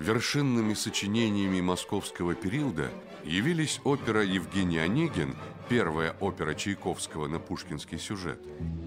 Вершинными сочинениями московского периода явились опера «Евгений Онегин», первая опера Чайковского на пушкинский сюжет,